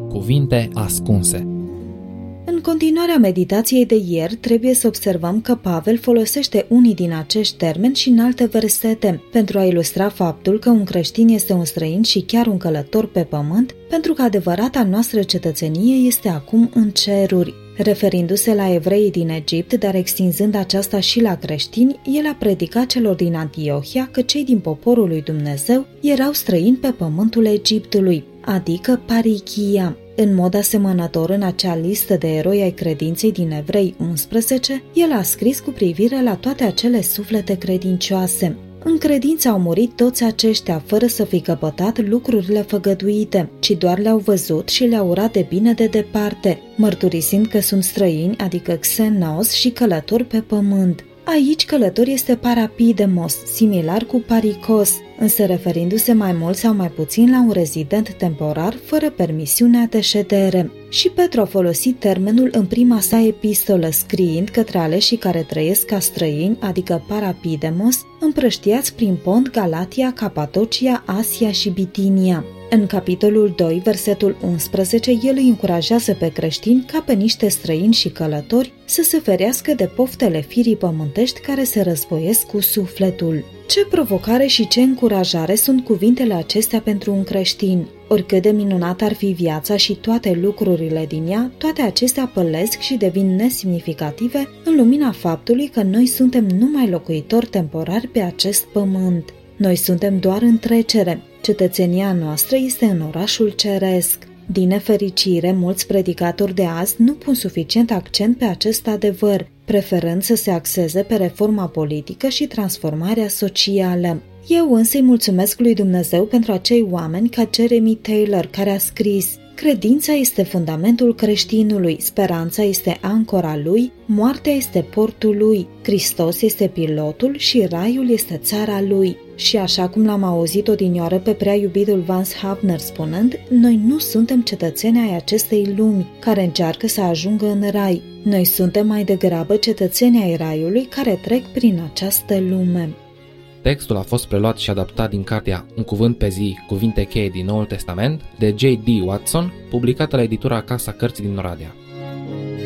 Cuvinte ascunse. În continuarea meditației de ieri, trebuie să observăm că Pavel folosește unii din acești termeni și în alte versete pentru a ilustra faptul că un creștin este un străin și chiar un călător pe pământ, pentru că adevărata noastră cetățenie este acum în ceruri. Referindu-se la evreii din Egipt, dar extinzând aceasta și la creștini, el a predicat celor din Antiohia că cei din poporul lui Dumnezeu erau străini pe pământul Egiptului, adică parichia. În mod asemănător, în acea listă de eroi ai credinței din Evrei 11, el a scris cu privire la toate acele suflete credincioase. În credință au murit toți aceștia, fără să fi căpătat lucrurile făgăduite, ci doar le-au văzut și le-au urat de bine de departe, mărturisind că sunt străini, adică xenos, și călători pe pământ. Aici călător este parapidemos, similar cu parikos, însă referindu-se mai mult sau mai puțin la un rezident temporar fără permisiunea de ședere. Și Petru a folosit termenul în prima sa epistolă, scriind către aleșii care trăiesc ca străini, adică parapidemos, împrăștiați prin Pont, Galatia, Capadocia, Asia și Bitinia. În capitolul 2, versetul 11, el îi încurajează pe creștini ca pe niște străini și călători să se ferească de poftele firii pământești care se războiesc cu sufletul. Ce provocare și ce încurajare sunt cuvintele acestea pentru un creștin! Oricât de minunată ar fi viața și toate lucrurile din ea, toate acestea pălesc și devin nesemnificative în lumina faptului că noi suntem numai locuitori temporari pe acest pământ. Noi suntem doar în trecere. Cetățenia noastră este în orașul ceresc. Din nefericire, mulți predicatori de azi nu pun suficient accent pe acest adevăr, preferând să se axeze pe reforma politică și transformarea socială. Eu însă îi mulțumesc lui Dumnezeu pentru acei oameni ca Jeremy Taylor, care a scris: credința este fundamentul creștinului, speranța este ancora lui, moartea este portul lui, Hristos este pilotul și raiul este țara lui. Și așa cum l-am auzit odinioară pe prea iubitul Vance Havner spunând, noi nu suntem cetățeni ai acestei lumi care încearcă să ajungă în rai. Noi suntem mai degrabă cetățeni ai raiului care trec prin această lume. Textul a fost preluat și adaptat din cartea Un cuvânt pe zi, cuvinte cheie din Noul Testament, de J.D. Watson, publicată la editura Casa Cărții din Oradea.